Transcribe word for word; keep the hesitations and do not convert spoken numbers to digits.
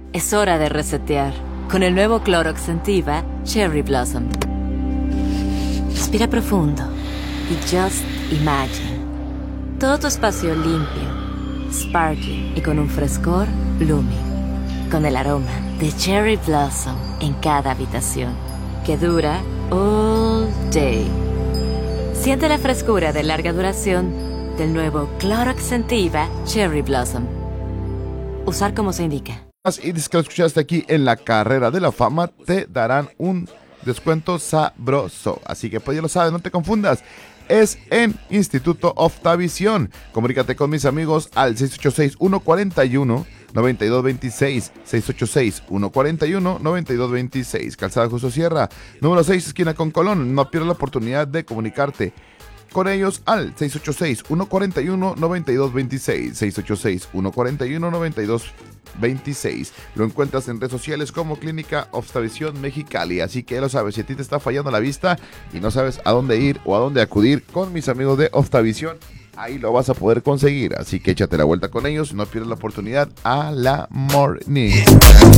Es hora de resetear con el nuevo Clorox Scentiva Cherry Blossom. Respira profundo y just imagine. Todo tu espacio limpio, sparkly y con un frescor blooming. Con el aroma de Cherry Blossom en cada habitación, que dura all day. Siente la frescura de larga duración del nuevo Clorox Scentiva Cherry Blossom. Usar como se indica. Y dices que lo escuchaste aquí en la Carrera de la Fama, te darán un descuento sabroso. Así que pues ya lo sabes, no te confundas. Es en Instituto Optavisión. Comunícate con mis amigos al seis ocho seis, uno cuatro uno, nueve dos dos seis. seis ocho seis, uno cuatro uno, nueve dos dos seis. Calzada Justo Sierra, número seis, esquina con Colón. No pierdas la oportunidad de comunicarte con ellos al seis ocho seis, uno cuatro uno, nueve dos dos seis. seis ocho seis, uno cuatro uno, nueve dos dos seis. Lo encuentras en redes sociales como Clínica Optavisión Mexicali. Así que ya lo sabes, si a ti te está fallando la vista y no sabes a dónde ir o a dónde acudir con mis amigos de Optavisión, ahí lo vas a poder conseguir. Así que échate la vuelta con ellos, no pierdas la oportunidad a la morning.